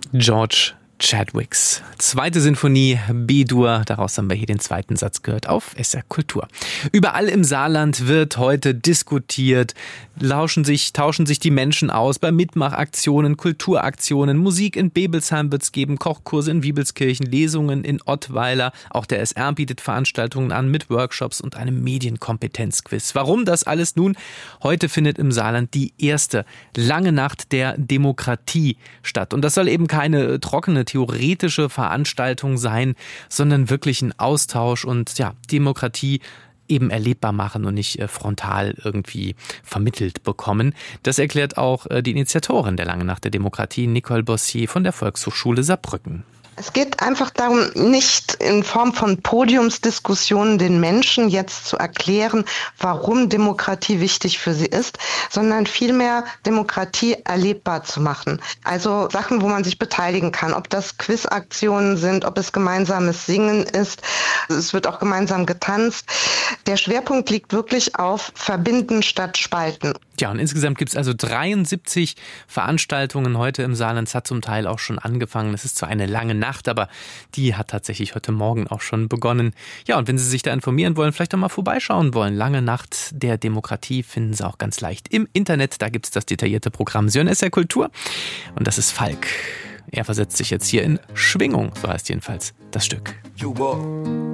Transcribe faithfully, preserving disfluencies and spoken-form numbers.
George Chadwicks zweite Sinfonie B-Dur, daraus haben wir hier den zweiten Satz gehört auf S R Kultur. Überall im Saarland wird heute diskutiert, lauschen sich, tauschen sich die Menschen aus bei Mitmachaktionen, Kulturaktionen, Musik in Bebelsheim wird es geben, Kochkurse in Wiebelskirchen, Lesungen in Ottweiler, auch der S R bietet Veranstaltungen an mit Workshops und einem Medienkompetenzquiz. Warum das alles nun? Heute findet im Saarland die erste lange Nacht der Demokratie statt und das soll eben keine trockene theoretische Veranstaltung sein, sondern wirklich ein Austausch und ja, Demokratie eben erlebbar machen und nicht äh, frontal irgendwie vermittelt bekommen. Das erklärt auch äh, die Initiatorin der Langen Nacht der Demokratie, Nicole Bossier von der Volkshochschule Saarbrücken. Es geht einfach darum, nicht in Form von Podiumsdiskussionen den Menschen jetzt zu erklären, warum Demokratie wichtig für sie ist, sondern vielmehr Demokratie erlebbar zu machen. Also Sachen, wo man sich beteiligen kann, ob das Quizaktionen sind, ob es gemeinsames Singen ist. Es wird auch gemeinsam getanzt. Der Schwerpunkt liegt wirklich auf Verbinden statt Spalten. Ja, und insgesamt gibt es also dreiundsiebzig Veranstaltungen heute im Saarland. Es hat zum Teil auch schon angefangen. Es ist zwar eine lange Nacht, aber die hat tatsächlich heute Morgen auch schon begonnen. Ja, und wenn Sie sich da informieren wollen, vielleicht auch mal vorbeischauen wollen. Lange Nacht der Demokratie finden Sie auch ganz leicht im Internet. Da gibt es das detaillierte Programm. Sie hören S R Kultur. Und das ist Falk. Er versetzt sich jetzt hier in Schwingung, so heißt jedenfalls das Stück.